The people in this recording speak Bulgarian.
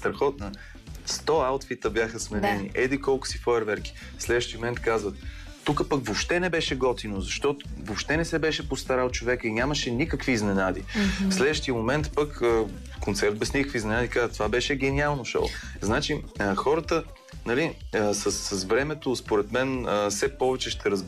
страхотна. 100 аутфита бяха сменени. Да. Еди колко си фойерверки. В следващия момент казват, тук пък въобще не беше готино, защото въобще не се беше постарал човека и нямаше никакви изненади. В следващия момент пък концерт без никакви изненади казват, това беше гениално шоу. Значи, хората, нали, с времето, според мен, все повече ще разберат